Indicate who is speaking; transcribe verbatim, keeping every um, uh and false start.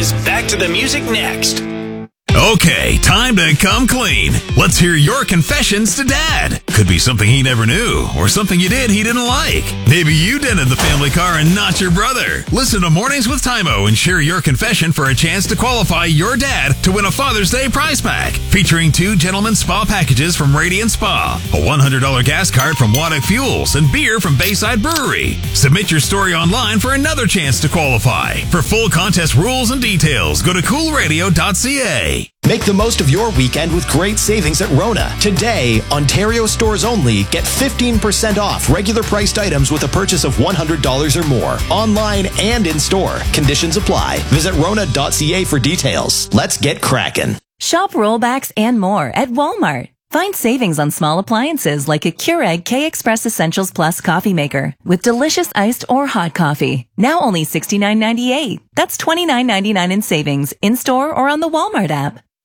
Speaker 1: is back to the music next.
Speaker 2: Okay, time to come clean. Let's hear your confessions to Dad. Could be something he never knew, or something you did he didn't like. Maybe you dented the family car and not your brother. Listen to Mornings with Tymo and share your confession for a chance to qualify your dad to win a Father's Day prize pack, featuring two Gentleman Spa packages from Radiant Spa, a one hundred dollars gas card from Waddick Fuels, and beer from Bayside Brewery. Submit your story online for another chance to qualify. For full contest rules and details, go to cool radio dot c a.
Speaker 3: Make the most of your weekend with great savings at Rona. Today, Ontario stores only get fifteen percent off regular priced items with a purchase of one hundred dollars or more. Online and in store. Conditions apply. Visit rona dot c a for details. Let's get cracking.
Speaker 4: Shop rollbacks and more at Walmart. Find savings on small appliances like a Keurig K-Express Essentials Plus coffee maker with delicious iced or hot coffee. Now only sixty-nine ninety-eight. That's twenty-nine ninety-nine in savings in store or on the Walmart app.